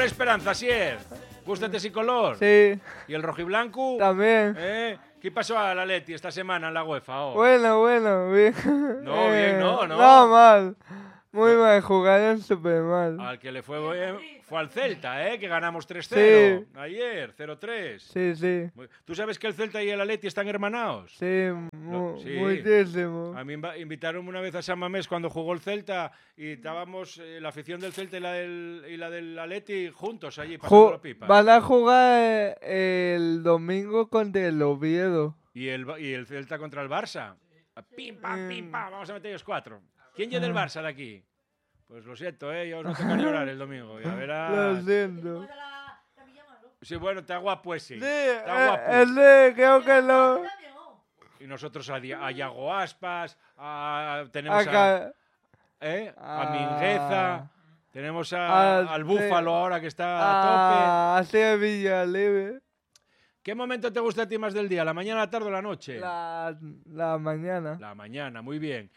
esperanza, Sier. Gústate ese color. Sí. ¿Y el rojiblanco? También. ¿Qué pasó a la Leti esta semana en la UEFA? Bueno, bien. No, bien, no. No, mal. Muy mal, jugaron súper mal. Al que le fue bien fue al Celta, que ganamos 3-0 Sí. ayer, 0-3. Sí. ¿Tú sabes que el Celta y el Atleti están hermanados? Sí, Sí. muchísimo. A mí invitaron una vez a San Mamés cuando jugó el Celta y estábamos la afición del Celta y la del Atleti juntos allí pasando la pipa. Van a jugar el domingo contra el Oviedo. Y el Celta contra el Barça. Pim, pam, vamos a meter ellos 4. ¿Quién llega del Barça de aquí? Pues lo siento, yo os no toca llorar el domingo. Ya verás. Lo siento. Sí, bueno, está guapo ese. Sí, Está guapo. creo que no. Y nosotros a Yago Aspas, tenemos a Mingueza, tenemos al Búfalo ahora que está a tope. A Villalebe. ¿Qué momento te gusta a ti más del día? ¿La mañana, la tarde o la noche? La mañana. La mañana, muy bien.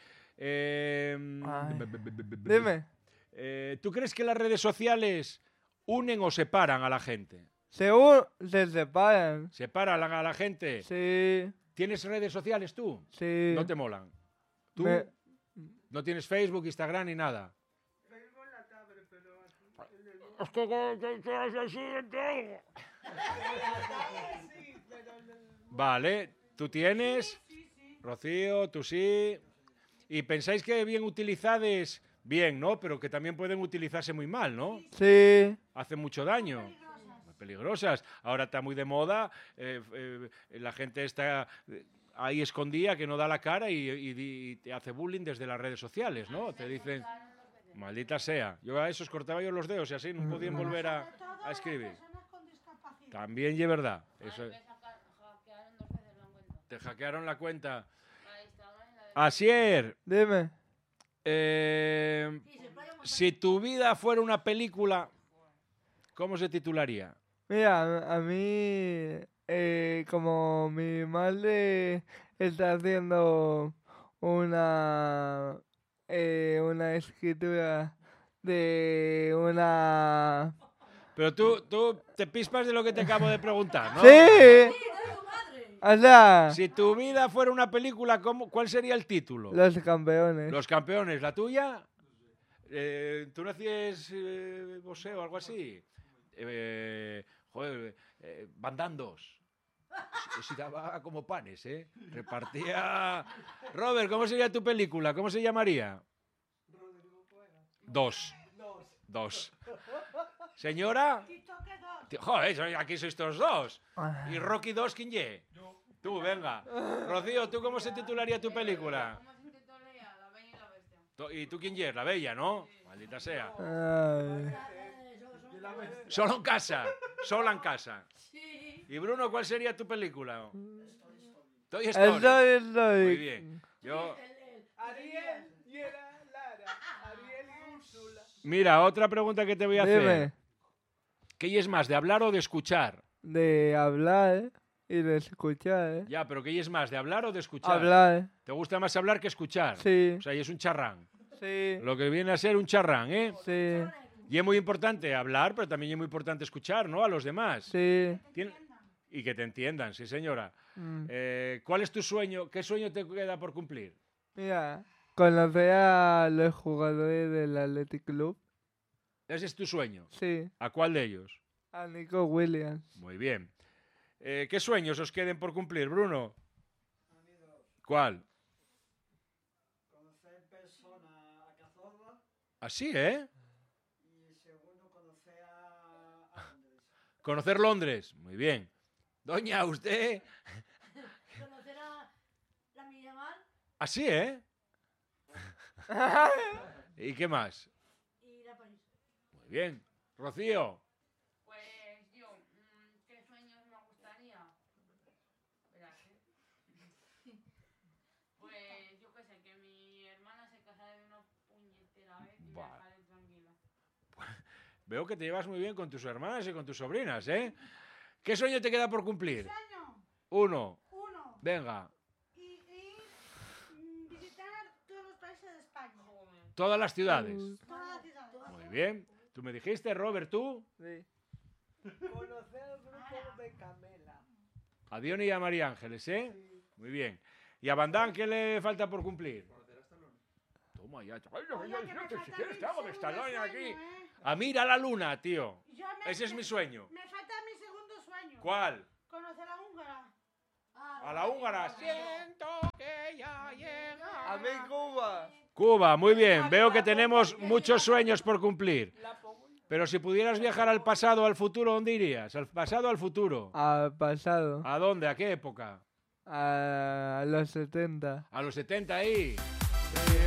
Dime. ¿Tú crees que las redes sociales unen o separan a la gente? Según se separan. ¿Separan a la gente? Sí. ¿Tienes redes sociales tú? Sí. ¿No te molan? ¿Tú no tienes Facebook, Instagram ni nada? Es que Vale, tú tienes, Rocío, tú sí. ¿Y pensáis que bien utilizadas, bien, ¿no? Pero que también pueden utilizarse muy mal, ¿no? Sí. Hacen mucho daño. Peligrosas. Ahora está muy de moda, la gente está ahí escondida, que no da la cara y te hace bullying desde las redes sociales, ¿no? Te dicen, maldita sea. Yo a esos cortaba yo los dedos y así no podían volver a escribir. También es verdad. Eso. Te hackearon la cuenta. Asier. Dime. Si tu vida fuera una película, ¿cómo se titularía? Mira, a mí, como mi madre está haciendo una escritura de una... Pero tú te pispas de lo que te acabo de preguntar, ¿no? ¡Sí! O sea... Si tu vida fuera una película, ¿cuál sería el título? Los campeones. Los campeones. ¿La tuya? ¿Tú no hacías boxeo o algo así? Bandandos. Se daba como panes, Repartía... Robert, ¿cómo sería tu película? ¿Cómo se llamaría? Dos. ¿Señora? Joder, aquí sois todos dos. ¿Y Rocky 2 quién ye? Tú, venga. Rocío, ¿tú cómo se titularía tu película? ¿Cómo se titularía? La Bella y la Bestia. ¿Y tú quién ye? La Bella, ¿no? Maldita sea. Ay. Solo en casa. Sola en casa. Sí. ¿Y Bruno, cuál sería tu película? Toy Story. Estoy. Muy bien. Yo... Ariel y Lara. Ariel y Úrsula. Mira, otra pregunta que te voy a hacer. Dime. ¿Qué es más, de hablar o de escuchar? De hablar y de escuchar, Ya, pero ¿qué es más, de hablar o de escuchar? Hablar. ¿Te gusta más hablar que escuchar? Sí. O sea, y es un charrán. Sí. Lo que viene a ser un charrán, ¿eh? Sí. Y es muy importante hablar, pero también es muy importante escuchar, ¿no? A los demás. Sí. Y que te entiendan, sí, señora. Mm. ¿Cuál es tu sueño? ¿Qué sueño te queda por cumplir? Mira, conocer a los jugadores del Athletic Club. Ese es tu sueño. Sí. ¿A cuál de ellos? A Nico Williams. Muy bien. ¿Qué sueños os queden por cumplir, Bruno? ¿Cuál? Conocer en persona a Cazorla Así, ¿eh? y segundo conocer a Londres. Conocer Londres. Muy bien. Doña, ¿usted? ¿Conocer a la Miramar? Así, ¿eh? ¿Y qué más? Y ir a París. Muy bien. Rocío. Pues yo, ¿qué sueños me gustaría? Verás, Pues yo qué sé, que mi hermana se casara de una puñetera vez y me Vale. dejaré tranquila. Veo que te llevas muy bien con tus hermanas y con tus sobrinas, ¿eh? ¿Qué sueño te queda por cumplir? Sueño Uno. uno. Venga. Y visitar todos los países de España. Todas las ciudades. Todas las ciudades. Muy bien. Tú me dijiste, Robert, tú. Sí. Conocer al grupo de Camela. A Diony y a María Ángeles, ¿eh? Sí. Muy bien. ¿Y a Van Damme qué le falta por cumplir? Toma ya. Ay, no, Oye, yo- que yo- me que falta si quieres mi te hago de segundo Stallone aquí. sueño, ¿eh? A mira la luna, tío. Ese es mi sueño. Me falta mi segundo sueño. ¿Cuál? Conocer a húngara. A la húngara. Siento que ya llega. A mí Cuba. Cuba, muy bien. Veo que tenemos muchos sueños por cumplir. La pongo. Pero si pudieras viajar al pasado o al futuro, ¿dónde irías? ¿Al pasado o al futuro? Al pasado. ¿A dónde? ¿A qué época? A los 70. A los 70 ahí.